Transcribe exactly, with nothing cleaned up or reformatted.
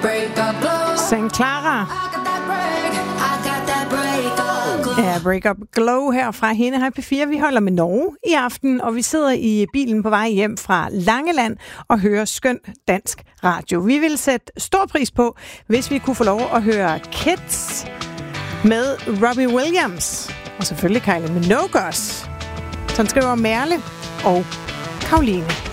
Saint Clara. Ja, Break Up Glow her fra hende her P fire. Vi holder med Norge i aften, og vi sidder i bilen på vej hjem fra Langeland og hører skøn dansk radio. Vi vil sætte stor pris på, hvis vi kunne få lov at høre Kids med Robbie Williams. Og selvfølgelig Kylie Minogue også. Sådan skriver Merle og Karoline.